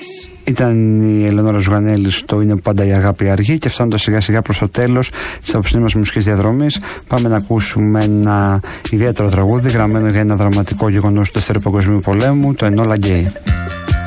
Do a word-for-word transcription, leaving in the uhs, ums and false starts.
Ήταν η Ελεονόρα Ζουγανέλη στο Είναι Πάντα η Αγάπη Αργή, και φτάνοντας σιγά σιγά προς το τέλος της απόψινής μας μουσικής διαδρομής, πάμε να ακούσουμε ένα ιδιαίτερο τραγούδι γραμμένο για ένα δραματικό γεγονός του Δεύτερου Παγκοσμίου Πολέμου, το Ενόλα Γκέι.